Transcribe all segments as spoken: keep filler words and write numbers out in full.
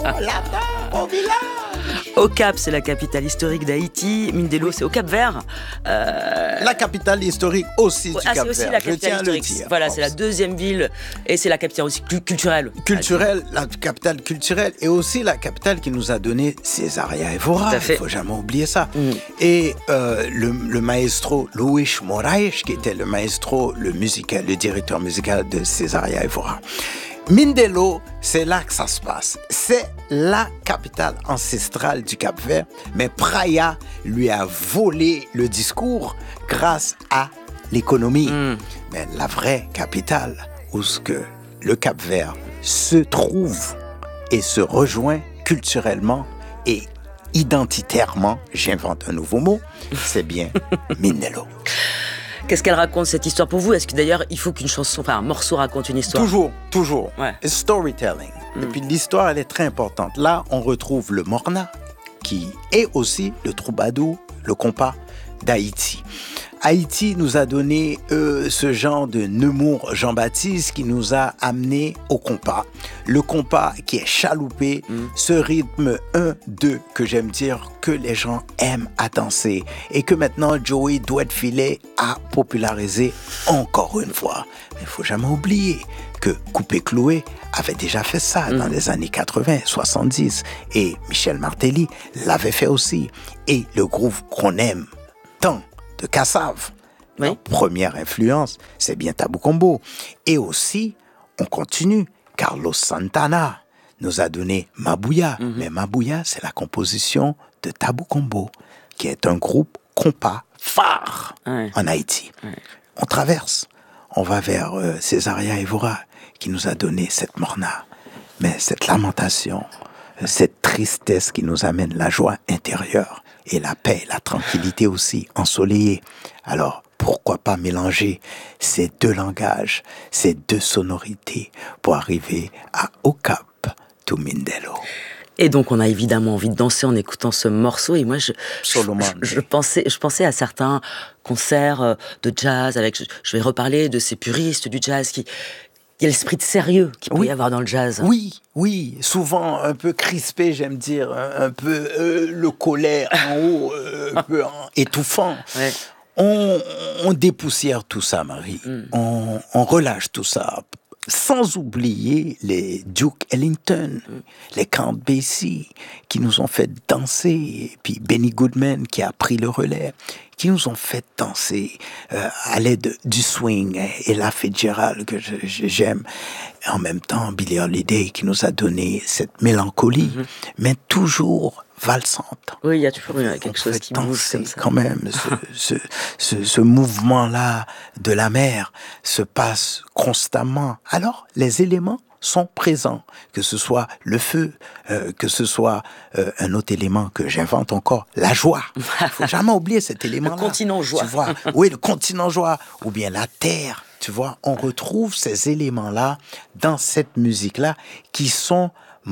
là-bas, au village. Au Cap, c'est la capitale historique d'Haïti. Mindelo, oui. c'est au Cap-Vert. Euh... La capitale historique aussi du ah, Cap-Vert. C'est aussi la capitale historique. Voilà, c'est la deuxième ville et c'est la capitale aussi culturelle. Culturelle, la capitale culturelle et aussi la capitale qui nous a donné Césaria Évora. Il ne faut jamais oublier ça. Mm. Et euh, le, le maestro Luis Moraes, qui était le maestro, le musical, le directeur musical de Césaria Évora. Mindelo, c'est là que ça se passe. C'est la capitale ancestrale du Cap-Vert, mais Praia lui a volé le discours grâce à l'économie. Mm. Mais la vraie capitale, où ce que le Cap-Vert se trouve et se rejoint culturellement et identitairement, j'invente un nouveau mot, c'est bien Mindelo. Qu'est-ce qu'elle raconte, cette histoire, pour vous? Est-ce que d'ailleurs, il faut qu'une chanson, enfin un morceau raconte une histoire? Toujours, toujours. Ouais. Storytelling. Mm. Et puis l'histoire, elle est très importante. Là, on retrouve le Morna, qui est aussi le troubadour, le compas d'Haïti. Haïti nous a donné euh, ce genre de Nemours Jean-Baptiste qui nous a amené au compas. Le compas qui est chaloupé, mm. ce rythme un deux que j'aime dire que les gens aiment à danser et que maintenant Joey Douet-Filet a popularisé encore une fois. Mais il ne faut jamais oublier que Coupé Cloué avait déjà fait ça mm. dans les années quatre-vingts, soixante-dix et Michel Martelly l'avait fait aussi. Et le groove qu'on aime tant de Kassav. Oui. La première influence, c'est bien Tabou Combo. Et aussi, on continue, Carlos Santana nous a donné Mabouya. Mm-hmm. Mais Mabouya, c'est la composition de Tabou Combo, qui est un groupe compas phare oui. en Haïti. Oui. On traverse, on va vers euh, Césaria Évora, qui nous a donné cette morna. Mais cette lamentation, cette tristesse qui nous amène la joie intérieure, et la paix, la tranquillité aussi, ensoleillée. Alors, pourquoi pas mélanger ces deux langages, ces deux sonorités pour arriver à Au Cap to Mindelo. Et donc, on a évidemment envie de danser en écoutant ce morceau. Et moi, je, je, je, pensais, je pensais à certains concerts de jazz avec, je, je vais reparler de ces puristes du jazz qui... Il y a l'esprit de sérieux qu'il peut oui. y avoir dans le jazz. Oui, oui, souvent un peu crispé, j'aime dire, un, un peu euh, le colère en haut, euh, un peu en, étouffant. Ouais. On, on dépoussière tout ça, Marie. Mm. On, on relâche tout ça. Sans oublier les Duke Ellington, mm. les Count Basie, qui nous ont fait danser, et puis Benny Goodman qui a pris le relais, qui nous ont fait danser euh, à l'aide du swing, et Ella Fitzgerald que je, je, j'aime, et en même temps Billie Holiday qui nous a donné cette mélancolie, mm-hmm. mais toujours valsante. Oui, il y a toujours quelque chose qui bouge comme ça. Quand même, ce, ce, ce, ce mouvement-là de la mer se passe constamment. Alors, les éléments sont présents, que ce soit le feu, euh, que ce soit euh, un autre élément que j'invente encore, la joie. Il ne faut jamais oublier cet élément-là. Le continent joie. Tu vois, oui, le continent joie, ou bien la terre. Tu vois, on retrouve ces éléments-là dans cette musique-là qui sont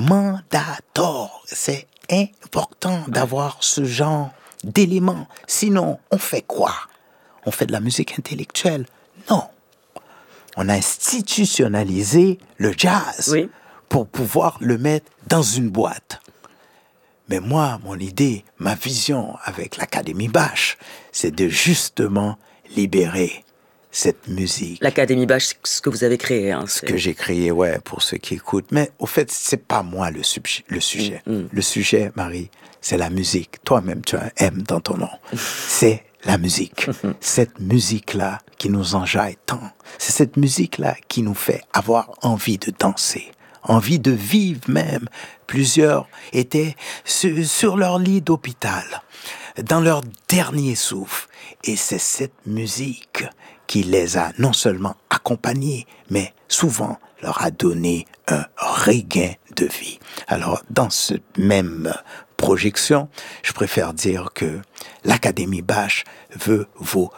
mandators. C'est important d'avoir ce genre d'éléments. Sinon, on fait quoi? On fait de la musique intellectuelle? Non. On a institutionnalisé le jazz oui. pour pouvoir le mettre dans une boîte. Mais moi, mon idée, ma vision avec l'Académie Bach, c'est de justement libérer cette musique. L'Académie Bach, c'est ce que vous avez créé. Hein, ce que j'ai créé, ouais, pour ceux qui écoutent. Mais au fait, c'est pas moi le, sub- le sujet. Mm, mm. Le sujet, Marie, c'est la musique. Toi-même, tu as un M dans ton nom. C'est la musique. Cette musique-là qui nous enjaille tant. C'est cette musique-là qui nous fait avoir envie de danser, envie de vivre même. Plusieurs étaient sur, sur leur lit d'hôpital, dans leur dernier souffle. Et c'est cette musique qui les a non seulement accompagnés, mais souvent leur a donné un regain de vie. Alors, dans cette même projection, je préfère dire que l'Académie Bach veut vous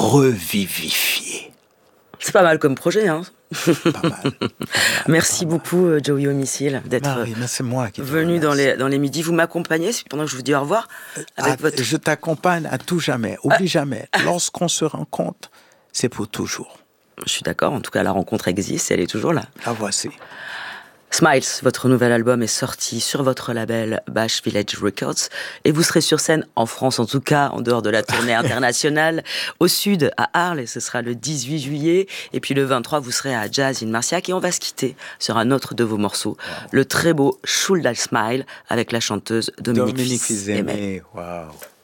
revivifier. C'est pas mal comme projet, hein? Pas mal. Pas mal merci pas beaucoup, mal. Joey Homicile, d'être Marie, c'est moi qui venu dans les, dans les midis. Vous m'accompagnez pendant que je vous dis au revoir avec à, votre... Je t'accompagne à tout jamais. Oublie ah. jamais. Lorsqu'on se rencontre, c'est pour toujours. Je suis d'accord. En tout cas, la rencontre existe et elle est toujours là. La voici. Smiles, votre nouvel album est sorti sur votre label Bash Village Records et vous serez sur scène en France en tout cas, en dehors de la tournée internationale, au sud à Arles et ce sera le dix-huit juillet et puis le vingt-trois vous serez à Jazz in Marciac et on va se quitter sur un autre de vos morceaux, wow. le très beau Schuld als Smile avec la chanteuse Dominique, Dominique Fils-Aimé. Wow.